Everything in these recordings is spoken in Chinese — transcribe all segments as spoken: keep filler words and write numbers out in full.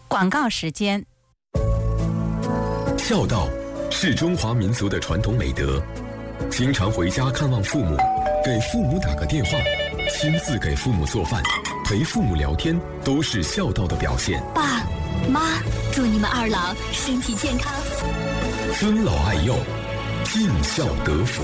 广告时间。 孝道是中华民族的传统美德，经常回家看望父母，给父母打个电话，亲自给父母做饭，陪父母聊天，都是孝道的表现。 爸妈，祝你们二老身体健康， 尊老爱幼，尽孝得福。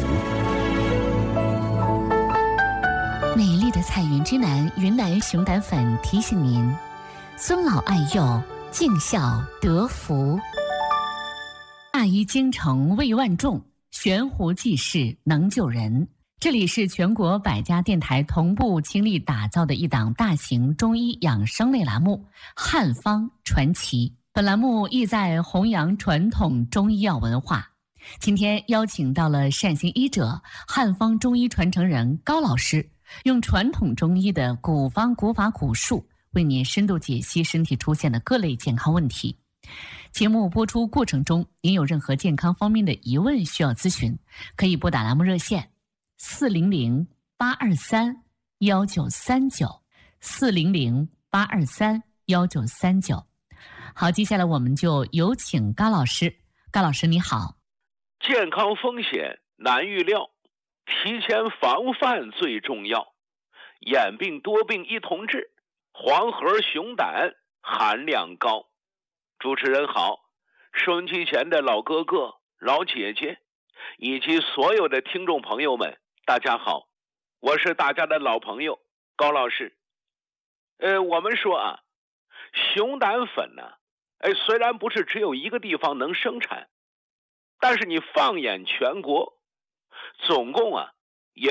美丽的彩云之南云南熊胆粉提醒您：尊老爱幼，尽孝得福。大医精诚为万众，悬壶济世能救人。这里是全国百家电台同步倾力打造的一档大型中医养生类栏目《汉方传奇》。本栏目意在弘扬传统中医药文化。今天邀请到了善行医者、汉方中医传承人高老师，用传统中医的古方古法古术，为您深度解析身体出现的各类健康问题。节目播出过程中，您有任何健康方面的疑问需要咨询，可以拨打栏目热线四零零八二三幺九三九四零零八二三幺九三九。好，接下来我们就有请高老师。高老师你好。 健康风险难预料，提前防范最重要。眼病多病一同治，黄河熊胆含量高。主持人好，收音机前的老哥哥、老姐姐，以及所有的听众朋友们，大家好，我是大家的老朋友高老师。呃，我们说啊，熊胆粉呢，哎，虽然不是只有一个地方能生产，但是你放眼全国，总共啊